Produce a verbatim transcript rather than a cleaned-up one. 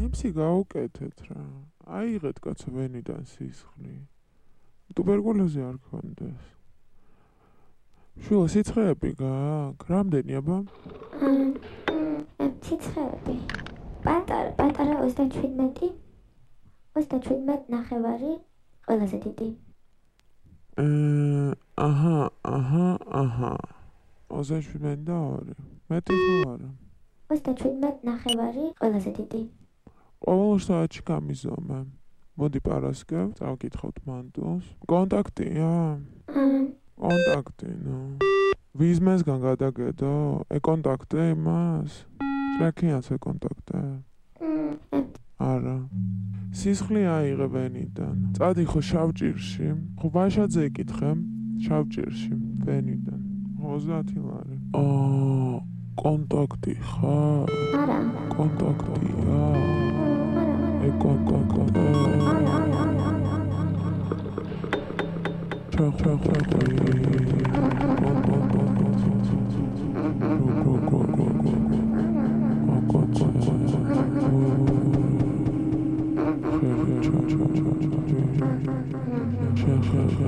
ნემსი გაუკეთეთ რა. აიღეთ კაცო ვენიდან სისხლი. ტუბერკულოზი არ გქონდეს. შუა სიცხეები გააქვს? რამდენი აბა? სიცხეები. პატარა, პატარა ოცდაშვიდმეტი. ოცდაშვიდმეტ ნახევარი ყველაზე დიდი. აჰა, აჰა, აჰა. ოცდაშვიდმეტი და ორი. მეტი ხო არა? ოცდაშვიდმეტ ნახევარი ყველაზე დიდი. ყოველ საათში გამიზომე. მოდი პარასკევ, წავკითხავთ მანტულს. კონტაქტია? კონტაქტი, ნუ. ვიზმესგან გადაგედო? ეკონტაქტე იმას? ჭრაქიანს ეკონტაქტე? არა. სისხლი აიღე ვენიდან. წადი ხო შავჭირში. ხო ვაშაძე ეკითხე, შავჭირში, ვენიდან. ოცდაათი ლარი. აა, კონტაქტი ხარ? არა. კონტაქტია? ეკონტაქტე? ჩახ ჩახ ჩახ